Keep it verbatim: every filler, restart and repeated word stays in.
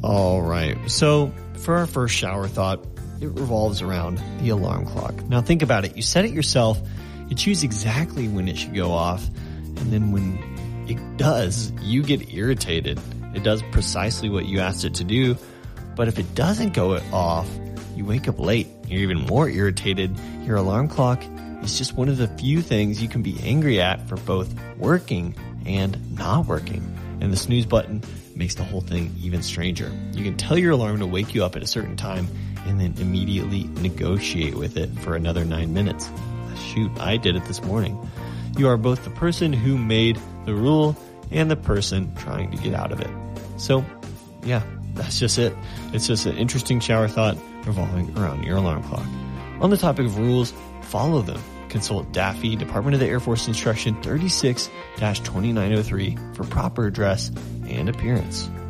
All right. So for our first shower thought, it revolves around the alarm clock. Now think about it. You set it yourself. You choose exactly when it should go off. And then when it does, you get irritated. It does precisely what you asked it to do. But if it doesn't go off, you wake up late. You're even more irritated. Your alarm clock is just one of the few things you can be angry at for both working and not working. And the snooze button makes the whole thing even stranger. You can tell your alarm to wake you up at a certain time and then immediately negotiate with it for another nine minutes. Shoot, I did it this morning. You are both the person who made the rule and the person trying to get out of it. So, yeah, that's just it. It's just an interesting shower thought revolving around your alarm clock. On the topic of rules, follow them. Consult D A F I, Department of the Air Force Instruction thirty-six dash twenty-nine oh three for proper address and appearance.